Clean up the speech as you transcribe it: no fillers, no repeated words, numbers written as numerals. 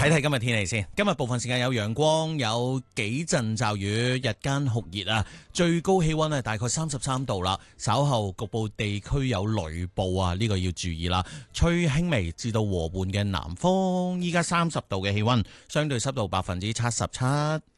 睇睇今日天氣先。今日部分時間有陽光，有幾陣驟雨，日間酷熱啊！最高氣溫係大概33度啦。稍後局部地區有雷暴啊，呢個要注意啦。吹輕微至到和緩嘅南風。依家30度嘅氣溫，相對濕度77%。